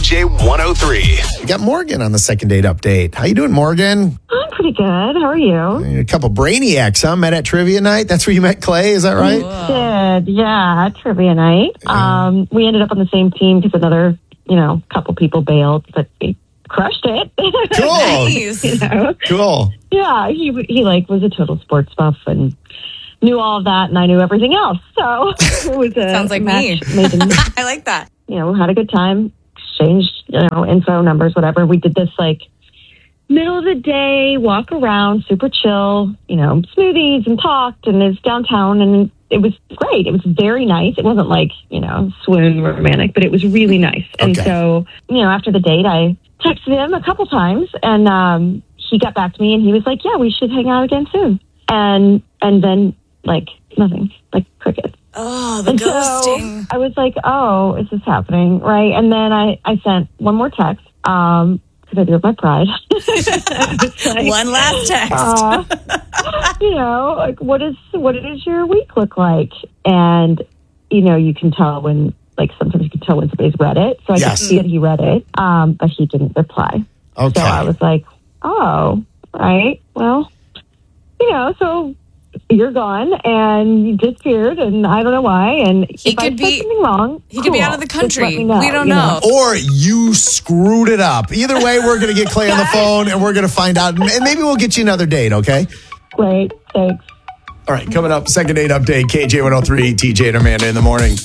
KJ103. We got Morgan on the second date update. How you doing, Morgan? I'm pretty good. How are you? A couple brainiacs, huh? Met at trivia night. That's where you met Clay. Is that right? Did, yeah, trivia night. We ended up on the same team because another, couple people bailed, but we crushed it. Cool. Nice. Cool. Yeah, he was a total sports buff and knew all of that, and I knew everything else. So it was a Sounds like me. match made in, I like that. had a good time, exchanged, info, numbers, whatever. We did this middle of the day walk around, super chill, smoothies and talked, and it's downtown, and it was great. It was very nice. It wasn't swoon romantic, but it was really nice. And so, after the date, I texted him a couple times, and he got back to me, and he was like, yeah, we should hang out again soon. And then, nothing, crickets. Oh, the And ghosting. so I was like, oh, is this happening? Right. And then I sent one more text, because I do have my pride. One last text. What does your week look like? And, you can tell when, sometimes you can tell when somebody's read it. So I could see that he read it, but he didn't reply. Okay. So I was like, oh, right. Well, so you're gone and you disappeared and I don't know why. And if I said something wrong, he could be out of the country. Just let me know, We don't know. Or you screwed it up. Either way, we're going to get Clay on the phone and we're going to find out. And maybe we'll get you another date, okay? Great. Thanks. All right, coming up, second date update, KJ103, TJ and Amanda in the morning.